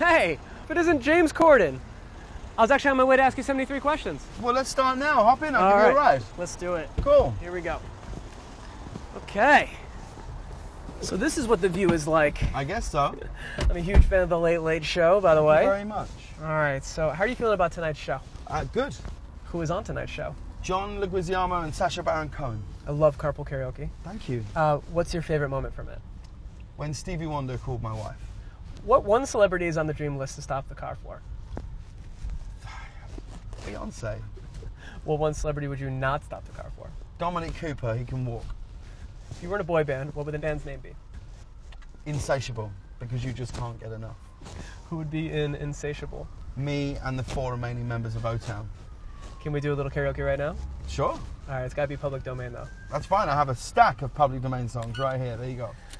Hey, if it isn't James Corden. I was actually on my way to ask you 73 questions. Well, let's start now. Hop in, I'll All give you a right, ride. let's do it. Cool. Here we go. Okay. So this is what the view is like. I guess so. I'm a huge fan of the Late Late Show, by the way. Thank you very much. All right, so how are you feeling about tonight's show? Good. Who is on tonight's show? John Leguizamo and Sacha Baron Cohen. I love Carpool Karaoke. Thank you. What's your favorite moment from it? When Stevie Wonder called my wife. What one celebrity is on the dream list to stop the car for? Beyonce. What one celebrity would you not stop the car for? Dominic Cooper, he can walk. If you were in a boy band, what would the band's name be? Insatiable, because you just can't get enough. Who would be in Insatiable? Me and the 4 remaining members of O-Town. Can we do a little karaoke right now? Sure. All right, it's got to be public domain, though. That's fine, I have a stack of public domain songs right here. There you go.